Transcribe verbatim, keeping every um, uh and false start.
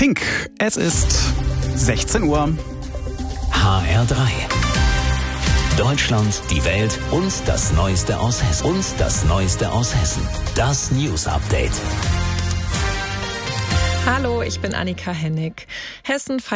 Pink. Es ist sechzehn Uhr. H R drei. Deutschland, die Welt und das Neueste aus Hessen. Und das Neueste aus Hessen. Das News Update. Hallo, ich bin Annika Hennig. Hessen feiert